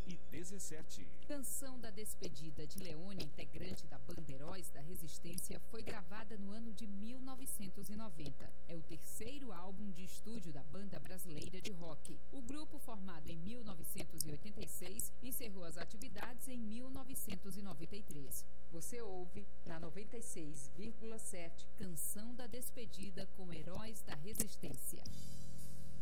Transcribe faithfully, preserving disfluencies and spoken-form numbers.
e dezessete. Canção da Despedida de Leone, integrante da banda Heróis da Resistência, foi gravada no ano de mil novecentos e noventa. É o terceiro álbum de estúdio da banda brasileira de rock. O grupo, formado em mil novecentos e oitenta e seis, encerrou as atividades em mil novecentos e noventa e três. Você ouve, na noventa e seis vírgula sete, Canção da Despedida com Heróis da Resistência.